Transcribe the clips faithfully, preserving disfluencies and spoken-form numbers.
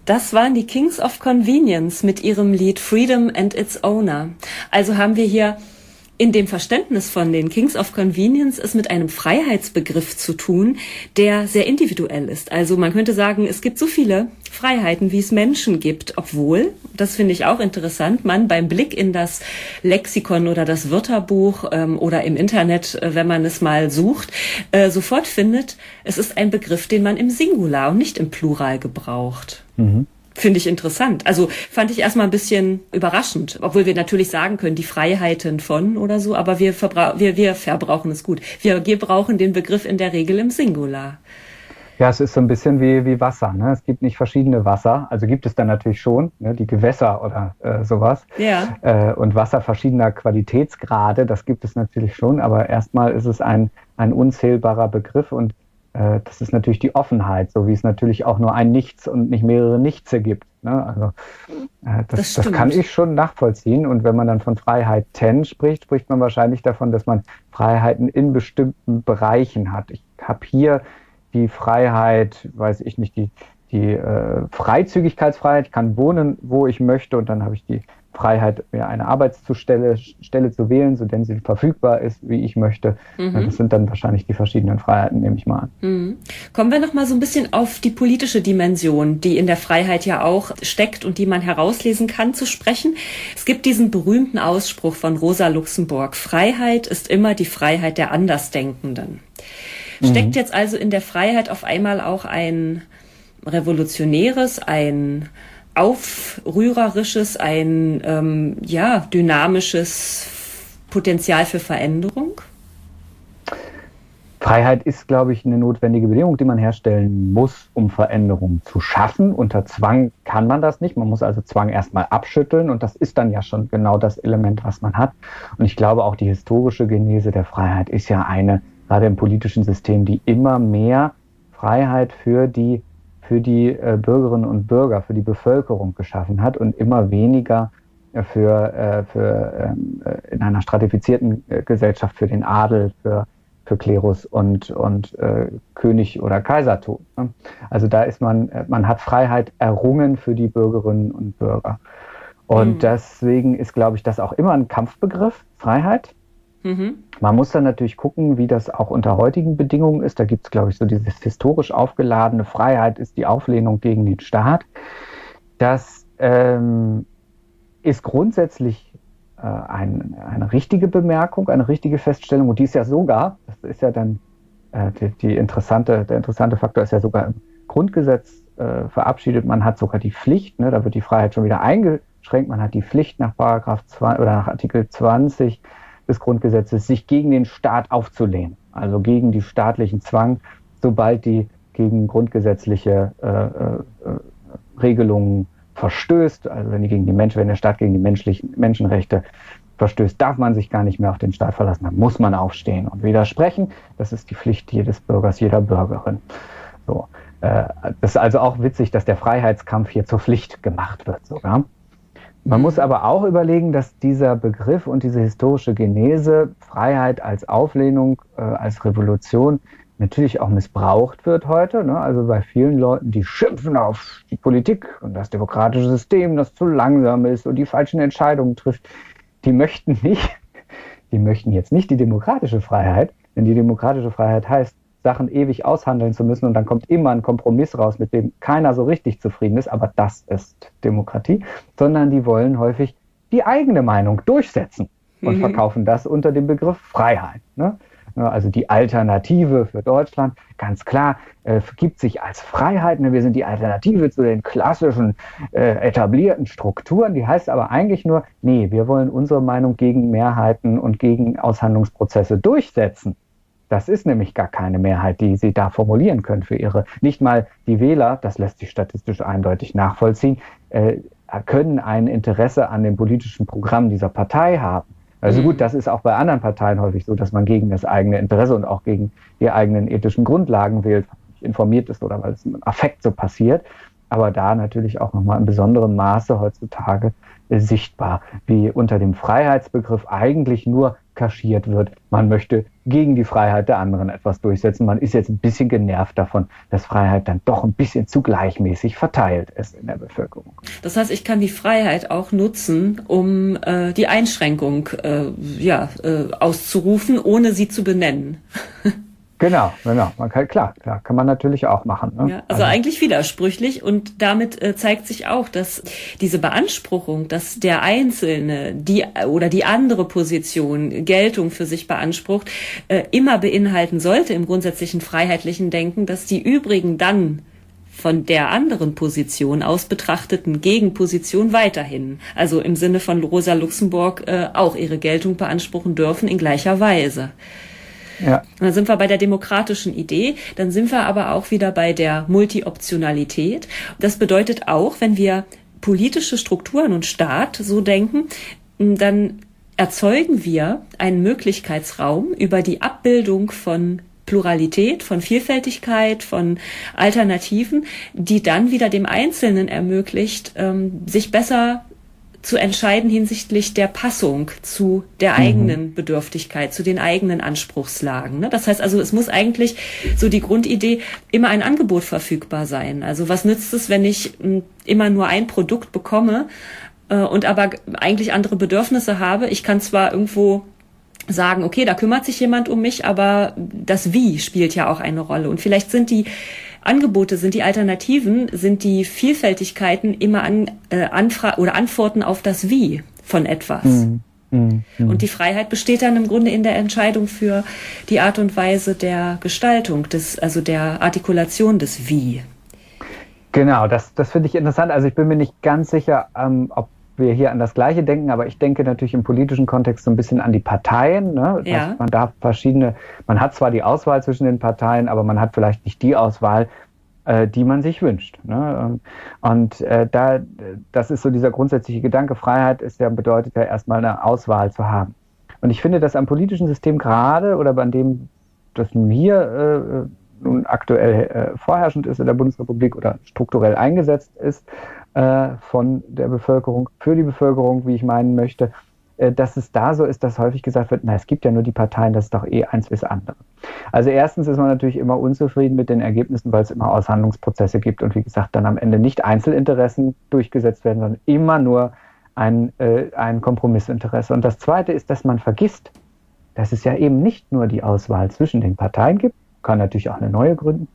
Das waren die Kings of Convenience mit ihrem Lied Freedom and Its Owner. Also haben wir hier in dem Verständnis von den Kings of Convenience es mit einem Freiheitsbegriff zu tun, der sehr individuell ist. Also man könnte sagen, es gibt so viele Freiheiten, wie es Menschen gibt, obwohl, das finde ich auch interessant, man beim Blick in das Lexikon oder das Wörterbuch ähm, oder im Internet, äh, wenn man es mal sucht, äh, sofort findet, es ist ein Begriff, den man im Singular und nicht im Plural gebraucht. Mhm. Finde ich interessant. Also fand ich erstmal ein bisschen überraschend, obwohl wir natürlich sagen können, die Freiheiten von oder so, aber wir, verbra- wir, wir verbrauchen es gut. Wir gebrauchen den Begriff in der Regel im Singular. Ja, es ist so ein bisschen wie, wie Wasser. Ne? Es gibt nicht verschiedene Wasser, also gibt es dann natürlich schon, ne? Die Gewässer oder äh, sowas. Ja. Äh, und Wasser verschiedener Qualitätsgrade, das gibt es natürlich schon, aber erstmal ist es ein, ein unzählbarer Begriff und das ist natürlich die Offenheit, so wie es natürlich auch nur ein Nichts und nicht mehrere Nichtse gibt. Ne? Also äh, das, das, das kann ich schon nachvollziehen. Und wenn man dann von Freiheiten spricht, spricht man wahrscheinlich davon, dass man Freiheiten in bestimmten Bereichen hat. Ich habe hier die Freiheit, weiß ich nicht, die, die äh, Freizügigkeitsfreiheit. Ich kann wohnen, wo ich möchte, und dann habe ich die Freiheit, mir eine Arbeitsstelle Stelle zu wählen, so denn sie verfügbar ist, wie ich möchte. Mhm. Das sind dann wahrscheinlich die verschiedenen Freiheiten, nehme ich mal an. Mhm. Kommen wir noch mal so ein bisschen auf die politische Dimension, die in der Freiheit ja auch steckt und die man herauslesen kann, zu sprechen. Es gibt diesen berühmten Ausspruch von Rosa Luxemburg: Freiheit ist immer die Freiheit der Andersdenkenden. Mhm. Steckt jetzt also in der Freiheit auf einmal auch ein revolutionäres, ein aufrührerisches, ein ähm, ja, dynamisches Potenzial für Veränderung? Freiheit ist, glaube ich, eine notwendige Bedingung, die man herstellen muss, um Veränderungen zu schaffen. Unter Zwang kann man das nicht. Man muss also Zwang erstmal abschütteln, und das ist dann ja schon genau das Element, was man hat. Und ich glaube, auch die historische Genese der Freiheit ist ja eine, gerade im politischen System, die immer mehr Freiheit für die für die äh, Bürgerinnen und Bürger, für die Bevölkerung geschaffen hat und immer weniger äh, für, äh, für ähm, in einer stratifizierten äh, Gesellschaft für den Adel, für, für Klerus und, und äh, König oder Kaisertum. Ne? Also da ist man, man hat Freiheit errungen für die Bürgerinnen und Bürger. Und mhm. deswegen ist, glaube ich, das auch immer ein Kampfbegriff, Freiheit. Mhm. Man muss dann natürlich gucken, wie das auch unter heutigen Bedingungen ist. Da gibt es, glaube ich, so dieses historisch aufgeladene Freiheit ist die Auflehnung gegen den Staat. Das ähm, ist grundsätzlich äh, ein, eine richtige Bemerkung, eine richtige Feststellung. Und die ist ja sogar, das ist ja dann äh, die, die interessante, der interessante Faktor ist ja sogar im Grundgesetz äh, verabschiedet. Man hat sogar die Pflicht, ne, da wird die Freiheit schon wieder eingeschränkt. Man hat die Pflicht nach Paragraph zwei oder nach Artikel zwanzig des Grundgesetzes, sich gegen den Staat aufzulehnen, also gegen die staatlichen Zwang, sobald die gegen grundgesetzliche äh, äh, Regelungen verstößt, also wenn die gegen die Menschen, wenn der Staat gegen die menschlichen Menschenrechte verstößt, darf man sich gar nicht mehr auf den Staat verlassen, dann muss man aufstehen und widersprechen. Das ist die Pflicht jedes Bürgers, jeder Bürgerin. So, äh, das ist also auch witzig, dass der Freiheitskampf hier zur Pflicht gemacht wird sogar. Man muss aber auch überlegen, dass dieser Begriff und diese historische Genese, Freiheit als Auflehnung, äh, als Revolution, natürlich auch missbraucht wird heute. Ne? Also bei vielen Leuten, die schimpfen auf die Politik und das demokratische System, das zu langsam ist und die falschen Entscheidungen trifft, die möchten nicht, die möchten jetzt nicht die demokratische Freiheit, denn die demokratische Freiheit heißt, Sachen ewig aushandeln zu müssen und dann kommt immer ein Kompromiss raus, mit dem keiner so richtig zufrieden ist, aber das ist Demokratie, sondern die wollen häufig die eigene Meinung durchsetzen und mhm. verkaufen das unter dem Begriff Freiheit. Ne? Also die Alternative für Deutschland, ganz klar, äh, gibt sich als Freiheit. Ne? Wir sind die Alternative zu den klassischen äh, etablierten Strukturen. Die heißt aber eigentlich nur, nee, wir wollen unsere Meinung gegen Mehrheiten und gegen Aushandlungsprozesse durchsetzen. Das ist nämlich gar keine Mehrheit, die sie da formulieren können für ihre, nicht mal die Wähler, das lässt sich statistisch eindeutig nachvollziehen, äh, können ein Interesse an dem politischen Programm dieser Partei haben. Also gut, das ist auch bei anderen Parteien häufig so, dass man gegen das eigene Interesse und auch gegen die eigenen ethischen Grundlagen wählt, weil man nicht informiert ist oder weil es im Affekt so passiert. Aber da natürlich auch nochmal in besonderem Maße heutzutage äh, sichtbar, wie unter dem Freiheitsbegriff eigentlich nur kaschiert wird. Man möchte gegen die Freiheit der anderen etwas durchsetzen. Man ist jetzt ein bisschen genervt davon, dass Freiheit dann doch ein bisschen zu gleichmäßig verteilt ist in der Bevölkerung. Das heißt, ich kann die Freiheit auch nutzen, um äh, die Einschränkung äh, ja, äh, auszurufen, ohne sie zu benennen. Genau, genau. Man kann, klar, klar, kann man natürlich auch machen. Ne? Ja, also, also eigentlich widersprüchlich, und damit äh, zeigt sich auch, dass diese Beanspruchung, dass der Einzelne die oder die andere Position Geltung für sich beansprucht, äh, immer beinhalten sollte im grundsätzlichen freiheitlichen Denken, dass die übrigen dann von der anderen Position aus betrachteten Gegenposition weiterhin, also im Sinne von Rosa Luxemburg, äh, auch ihre Geltung beanspruchen dürfen in gleicher Weise. Ja. Und dann sind wir bei der demokratischen Idee, dann sind wir aber auch wieder bei der Multioptionalität. Das bedeutet auch, wenn wir politische Strukturen und Staat so denken, dann erzeugen wir einen Möglichkeitsraum über die Abbildung von Pluralität, von Vielfältigkeit, von Alternativen, die dann wieder dem Einzelnen ermöglicht, sich besser zu entscheiden hinsichtlich der Passung zu der eigenen mhm. Bedürftigkeit, zu den eigenen Anspruchslagen. Das heißt also, es muss eigentlich so die Grundidee immer ein Angebot verfügbar sein. Also was nützt es, wenn ich immer nur ein Produkt bekomme äh, und aber eigentlich andere Bedürfnisse habe? Ich kann zwar irgendwo sagen, okay, da kümmert sich jemand um mich, aber das Wie spielt ja auch eine Rolle. Und vielleicht sind die Angebote, sind die Alternativen, sind die Vielfältigkeiten immer an, äh, Anfra- oder Antworten auf das Wie von etwas. Mm, mm, mm. Und die Freiheit besteht dann im Grunde in der Entscheidung für die Art und Weise der Gestaltung, des, also der Artikulation des Wie. Genau, das, das finde ich interessant. Also ich bin mir nicht ganz sicher, ähm, ob wir hier an das Gleiche denken, aber ich denke natürlich im politischen Kontext so ein bisschen an die Parteien. Ne? Ja. Man darf verschiedene, man hat zwar die Auswahl zwischen den Parteien, aber man hat vielleicht nicht die Auswahl, äh, die man sich wünscht. Ne? Und äh, da, das ist so dieser grundsätzliche Gedanke, Freiheit ist ja, bedeutet ja erstmal eine Auswahl zu haben. Und ich finde, dass am politischen System gerade oder bei dem, das hier äh, nun aktuell äh, vorherrschend ist in der Bundesrepublik oder strukturell eingesetzt ist, von der Bevölkerung, für die Bevölkerung, wie ich meinen möchte, dass es da so ist, dass häufig gesagt wird, na, es gibt ja nur die Parteien, das ist doch eh eins wie das andere. Also erstens ist man natürlich immer unzufrieden mit den Ergebnissen, weil es immer Aushandlungsprozesse gibt und wie gesagt, dann am Ende nicht Einzelinteressen durchgesetzt werden, sondern immer nur ein, äh, ein Kompromissinteresse. Und das Zweite ist, dass man vergisst, dass es ja eben nicht nur die Auswahl zwischen den Parteien gibt, kann natürlich auch eine neue gründen,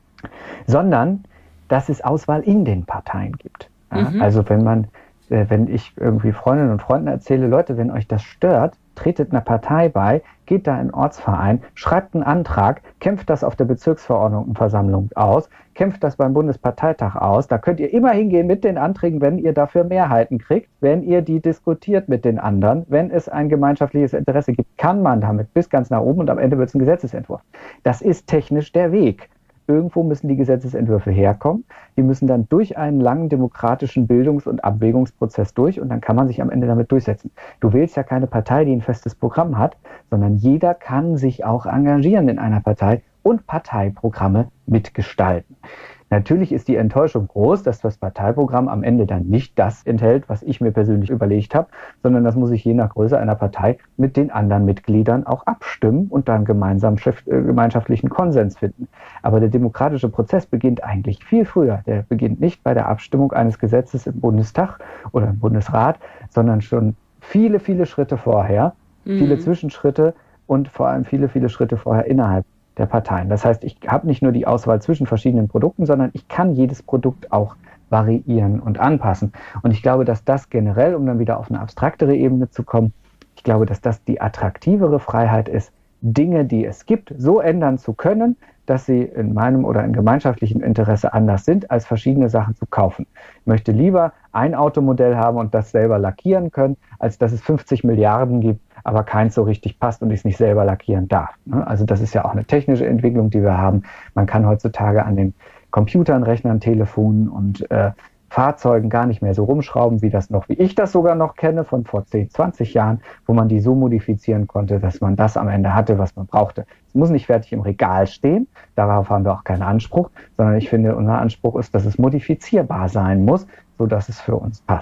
sondern dass es Auswahl in den Parteien gibt. Ja, mhm. Also wenn man, äh, wenn ich irgendwie Freundinnen und Freunden erzähle, Leute, wenn euch das stört, tretet einer Partei bei, geht da in einen Ortsverein, schreibt einen Antrag, kämpft das auf der Bezirksverordnetenversammlung aus, kämpft das beim Bundesparteitag aus. Da könnt ihr immer hingehen mit den Anträgen, wenn ihr dafür Mehrheiten kriegt, wenn ihr die diskutiert mit den anderen, wenn es ein gemeinschaftliches Interesse gibt, kann man damit bis ganz nach oben und am Ende wird es ein Gesetzesentwurf. Das ist technisch der Weg. Irgendwo müssen die Gesetzesentwürfe herkommen. Die müssen dann durch einen langen demokratischen Bildungs- und Abwägungsprozess durch und dann kann man sich am Ende damit durchsetzen. Du wählst ja keine Partei, die ein festes Programm hat, sondern jeder kann sich auch engagieren in einer Partei und Parteiprogramme mitgestalten. Natürlich ist die Enttäuschung groß, dass das Parteiprogramm am Ende dann nicht das enthält, was ich mir persönlich überlegt habe, sondern das muss ich je nach Größe einer Partei mit den anderen Mitgliedern auch abstimmen und dann gemeinsam gemeinschaftlichen Konsens finden. Aber der demokratische Prozess beginnt eigentlich viel früher. Der beginnt nicht bei der Abstimmung eines Gesetzes im Bundestag oder im Bundesrat, sondern schon viele, viele Schritte vorher, mhm. viele Zwischenschritte und vor allem viele, viele Schritte vorher innerhalb der Parteien. Das heißt, ich habe nicht nur die Auswahl zwischen verschiedenen Produkten, sondern ich kann jedes Produkt auch variieren und anpassen. Und ich glaube, dass das generell, um dann wieder auf eine abstraktere Ebene zu kommen, ich glaube, dass das die attraktivere Freiheit ist, Dinge, die es gibt, so ändern zu können, dass sie in meinem oder in gemeinschaftlichem Interesse anders sind, als verschiedene Sachen zu kaufen. Ich möchte lieber ein Automodell haben und das selber lackieren können, als dass es fünfzig Milliarden gibt, aber keins so richtig passt und ich es nicht selber lackieren darf. Also das ist ja auch eine technische Entwicklung, die wir haben. Man kann heutzutage an den Computern, Rechnern, Telefonen und äh, Fahrzeugen gar nicht mehr so rumschrauben, wie das noch, wie ich das sogar noch kenne, von vor zehn, zwanzig Jahren, wo man die so modifizieren konnte, dass man das am Ende hatte, was man brauchte. Es muss nicht fertig im Regal stehen, darauf haben wir auch keinen Anspruch, sondern ich finde, unser Anspruch ist, dass es modifizierbar sein muss, sodass es für uns passt.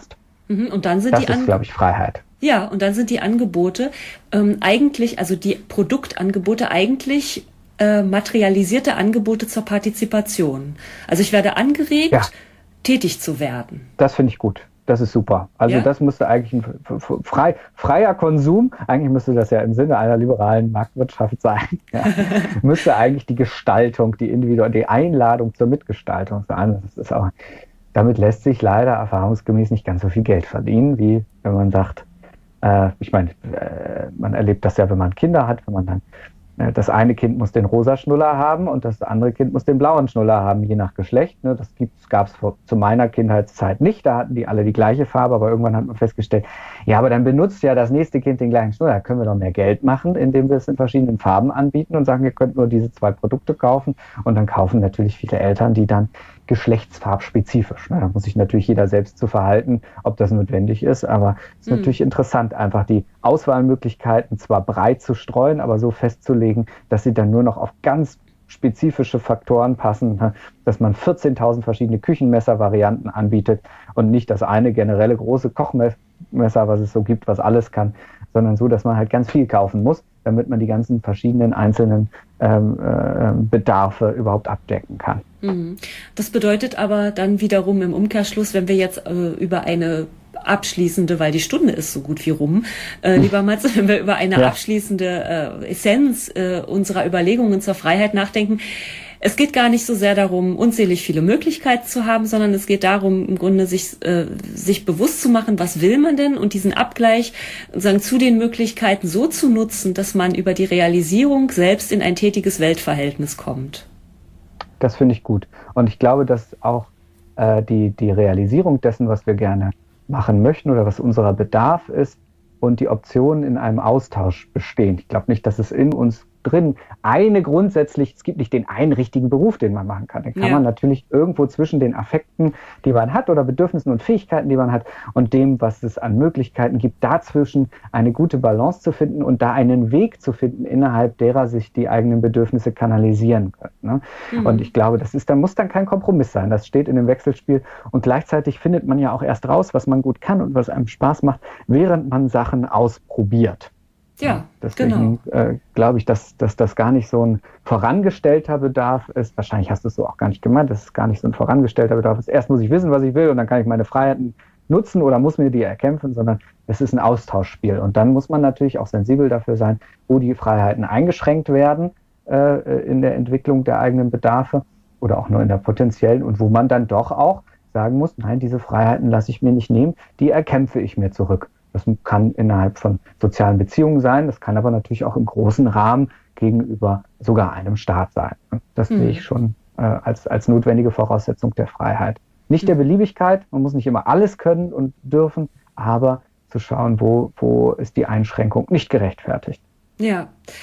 Und dann sind das die ist, An- glaube ich, Freiheit. Ja, und dann sind die Angebote ähm, eigentlich, also die Produktangebote eigentlich äh, materialisierte Angebote zur Partizipation. Also ich werde angeregt, ja. tätig zu werden. Das finde ich gut. Das ist super. Also ja? das müsste eigentlich ein frei, freier Konsum, eigentlich müsste das ja im Sinne einer liberalen Marktwirtschaft sein, ja. müsste eigentlich die Gestaltung, die Individual, die Einladung zur Mitgestaltung sein. Das ist auch, damit lässt sich leider erfahrungsgemäß nicht ganz so viel Geld verdienen, wie wenn man sagt, äh, ich meine, äh, man erlebt das ja, wenn man Kinder hat, wenn man dann das eine Kind muss den rosa Schnuller haben und das andere Kind muss den blauen Schnuller haben, je nach Geschlecht. Das gab es zu meiner Kindheitszeit nicht. Da hatten die alle die gleiche Farbe, aber irgendwann hat man festgestellt, ja, aber dann benutzt ja das nächste Kind den gleichen Schnuller. Da können wir doch mehr Geld machen, indem wir es in verschiedenen Farben anbieten und sagen, ihr könnt nur diese zwei Produkte kaufen. Und dann kaufen natürlich viele Eltern die dann geschlechtsfarbspezifisch. Da muss sich natürlich jeder selbst zu verhalten, ob das notwendig ist. Aber es ist mhm. natürlich interessant, einfach die Auswahlmöglichkeiten zwar breit zu streuen, aber so festzulegen, dass sie dann nur noch auf ganz spezifische Faktoren passen, dass man vierzehntausend verschiedene Küchenmesservarianten anbietet und nicht das eine generelle große Kochmesser, was es so gibt, was alles kann, sondern so, dass man halt ganz viel kaufen muss, damit man die ganzen verschiedenen einzelnen ähm, äh, Bedarfe überhaupt abdecken kann. Das bedeutet aber dann wiederum im Umkehrschluss, wenn wir jetzt äh, über eine abschließende, weil die Stunde ist so gut wie rum, äh, lieber Matze, wenn wir über eine ja. abschließende äh, Essenz äh, unserer Überlegungen zur Freiheit nachdenken. Es geht gar nicht so sehr darum, unzählig viele Möglichkeiten zu haben, sondern es geht darum, im Grunde sich äh, sich bewusst zu machen, was will man denn und diesen Abgleich sagen, zu den Möglichkeiten so zu nutzen, dass man über die Realisierung selbst in ein tätiges Weltverhältnis kommt. Das finde ich gut. Und ich glaube, dass auch äh, die, die Realisierung dessen, was wir gerne machen möchten oder was unser Bedarf ist und die Optionen in einem Austausch bestehen. Ich glaube nicht, dass es in uns drin eine grundsätzlich, es gibt nicht den einen richtigen Beruf, den man machen kann. Den kann ja. man natürlich irgendwo zwischen den Affekten, die man hat oder Bedürfnissen und Fähigkeiten, die man hat und dem, was es an Möglichkeiten gibt, dazwischen eine gute Balance zu finden und da einen Weg zu finden, innerhalb derer sich die eigenen Bedürfnisse kanalisieren können. Ne? Mhm. Und ich glaube, das ist, da muss dann kein Kompromiss sein. Das steht in dem Wechselspiel und gleichzeitig findet man ja auch erst raus, was man gut kann und was einem Spaß macht, während man Sachen ausprobiert. Ja, deswegen genau. äh, glaube ich, dass, dass das gar nicht so ein vorangestellter Bedarf ist. Wahrscheinlich hast du es so auch gar nicht gemeint, dass es gar nicht so ein vorangestellter Bedarf ist. Erst muss ich wissen, was ich will und dann kann ich meine Freiheiten nutzen oder muss mir die erkämpfen, sondern es ist ein Austauschspiel. Und dann muss man natürlich auch sensibel dafür sein, wo die Freiheiten eingeschränkt werden äh, in der Entwicklung der eigenen Bedarfe oder auch nur in der potenziellen und wo man dann doch auch sagen muss, nein, diese Freiheiten lasse ich mir nicht nehmen, die erkämpfe ich mir zurück. Das kann innerhalb von sozialen Beziehungen sein, das kann aber natürlich auch im großen Rahmen gegenüber sogar einem Staat sein. Das mhm. sehe ich schon äh, als, als notwendige Voraussetzung der Freiheit. Nicht mhm. der Beliebigkeit, man muss nicht immer alles können und dürfen, aber zu schauen, wo, wo ist die Einschränkung nicht gerechtfertigt. Ja.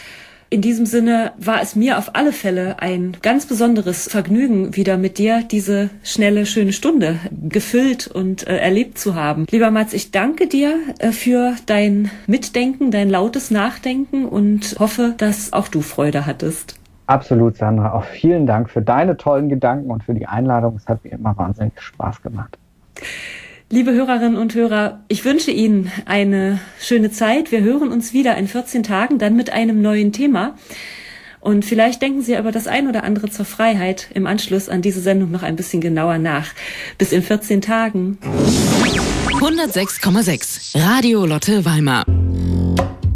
In diesem Sinne war es mir auf alle Fälle ein ganz besonderes Vergnügen, wieder mit dir diese schnelle, schöne Stunde gefüllt und äh, erlebt zu haben. Lieber Mats, ich danke dir äh, für dein Mitdenken, dein lautes Nachdenken und hoffe, dass auch du Freude hattest. Absolut, Sandra. Auch vielen Dank für deine tollen Gedanken und für die Einladung. Es hat mir immer wahnsinnig Spaß gemacht. Liebe Hörerinnen und Hörer, ich wünsche Ihnen eine schöne Zeit. Wir hören uns wieder in vierzehn Tagen, dann mit einem neuen Thema. Und vielleicht denken Sie über das ein oder andere zur Freiheit im Anschluss an diese Sendung noch ein bisschen genauer nach. Bis in vierzehn Tagen. hundertsechs Komma sechs Radio Lotte Weimar